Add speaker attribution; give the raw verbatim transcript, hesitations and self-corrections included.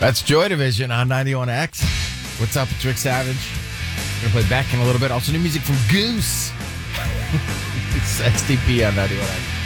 Speaker 1: That's Joy Division on ninety-one X. What's up? It's Rick Savage. We're going to play back in a little bit. Also, new music from Goose. It's S T P on ninety-one X.